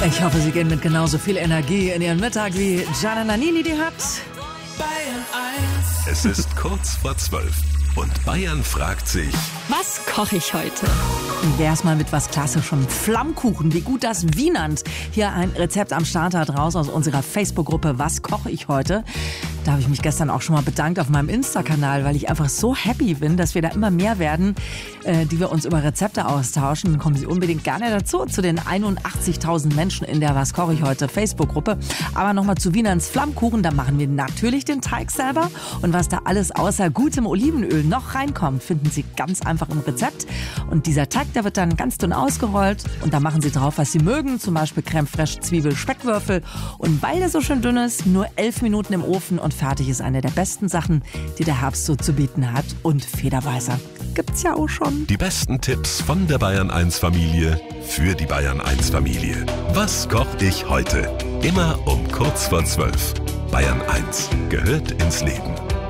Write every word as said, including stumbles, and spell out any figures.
Ich hoffe, Sie gehen mit genauso viel Energie in Ihren Mittag, wie Gianna Nannini die hat. Bayern eins. Es ist kurz vor zwölf und Bayern fragt sich: Was koche ich heute? Wär's mal mit was Klassischem. Flammkuchen, wie gut das Wienernd. Hier ein Rezept am Start hat raus aus unserer Facebook-Gruppe Was koche ich heute? Da habe ich mich gestern auch schon mal bedankt auf meinem Insta-Kanal, weil ich einfach so happy bin, dass wir da immer mehr werden, äh, die wir uns über Rezepte austauschen. Dann kommen Sie unbedingt gerne dazu, zu den einundachtzigtausend Menschen in der Was koche ich heute Facebook-Gruppe. Aber nochmal zu Wienerns Flammkuchen, da machen wir natürlich den Teig selber. Und was da alles außer gutem Olivenöl noch reinkommt, finden Sie ganz einfach im Rezept. Und dieser Teig, der wird dann ganz dünn ausgerollt und da machen Sie drauf, was Sie mögen, zum Beispiel Creme fraiche, Zwiebel, Speckwürfel. Und weil der so schön dünn ist, nur elf Minuten im Ofen und fertig ist eine der besten Sachen, die der Herbst so zu bieten hat. Und Federweißer gibt's ja auch schon. Die besten Tipps von der Bayern eins Familie für die Bayern eins Familie. Was koche ich heute? Immer um kurz vor zwölf. Bayern eins gehört ins Leben.